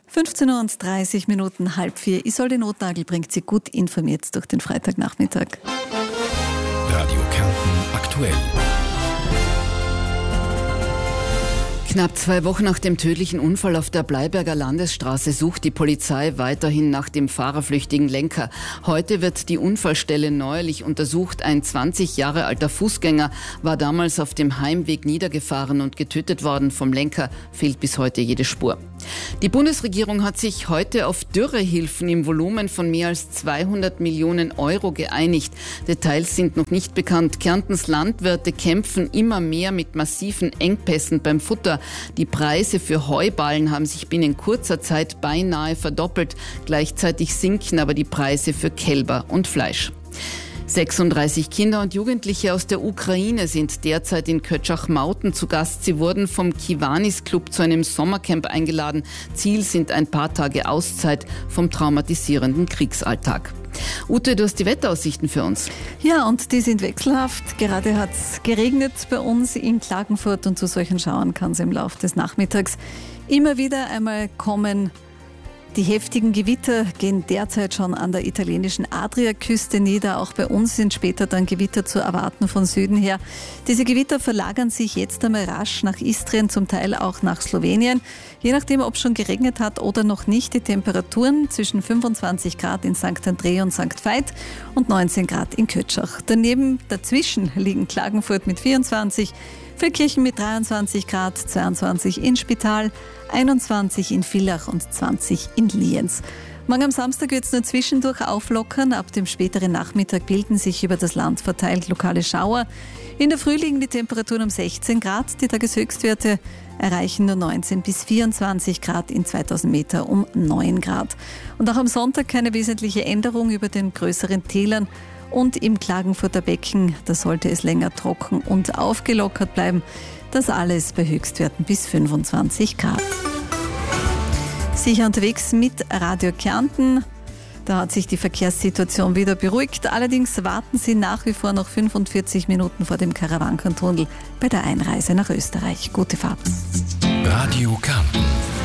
15:30 Uhr, halb 4. Isolde Notnagel bringt Sie gut informiert durch den Freitagnachmittag. Radio Kärnten aktuell. Knapp 2 Wochen nach dem tödlichen Unfall auf der Bleiberger Landesstraße sucht die Polizei weiterhin nach dem fahrerflüchtigen Lenker. Heute wird die Unfallstelle neuerlich untersucht. Ein 20 Jahre alter Fußgänger war damals auf dem Heimweg niedergefahren und getötet worden. Vom Lenker fehlt bis heute jede Spur. Die Bundesregierung hat sich heute auf Dürrehilfen im Volumen von mehr als 200 Millionen Euro geeinigt. Details sind noch nicht bekannt. Kärntens Landwirte kämpfen immer mehr mit massiven Engpässen beim Futter. Die Preise für Heuballen haben sich binnen kurzer Zeit beinahe verdoppelt. Gleichzeitig sinken aber die Preise für Kälber und Fleisch. 36 Kinder und Jugendliche aus der Ukraine sind derzeit in Kötschach-Mauten zu Gast. Sie wurden vom Kiwanis-Club zu einem Sommercamp eingeladen. Ziel sind ein paar Tage Auszeit vom traumatisierenden Kriegsalltag. Ute, du hast die Wetteraussichten für uns. Ja, und die sind wechselhaft. Gerade hat es geregnet bei uns in Klagenfurt und zu solchen Schauern kann es im Laufe des Nachmittags immer wieder einmal kommen. Die heftigen Gewitter gehen derzeit schon an der italienischen Adriaküste nieder. Auch bei uns sind später dann Gewitter zu erwarten von Süden her. Diese Gewitter verlagern sich jetzt einmal rasch nach Istrien, zum Teil auch nach Slowenien. Je nachdem, ob es schon geregnet hat oder noch nicht, die Temperaturen zwischen 25 Grad in St. André und St. Veit und 19 Grad in Kötschach. Dazwischen liegen Klagenfurt mit 24, Feldkirchen mit 23 Grad, 22 in Spital, 21 in Villach und 20 in Lienz. Morgen am Samstag wird es nur zwischendurch auflockern. Ab dem späteren Nachmittag bilden sich über das Land verteilt lokale Schauer. In der Früh liegen die Temperaturen um 16 Grad. Die Tageshöchstwerte erreichen nur 19 bis 24 Grad in 2000 Meter um 9 Grad. Und auch am Sonntag keine wesentliche Änderung über den größeren Tälern. Und im Klagenfurter Becken, da sollte es länger trocken und aufgelockert bleiben. Das alles bei Höchstwerten bis 25 Grad. Sicher unterwegs mit Radio Kärnten. Da hat sich die Verkehrssituation wieder beruhigt. Allerdings warten Sie nach wie vor noch 45 Minuten vor dem Karawankentunnel bei der Einreise nach Österreich. Gute Fahrt. Radio Kärnten.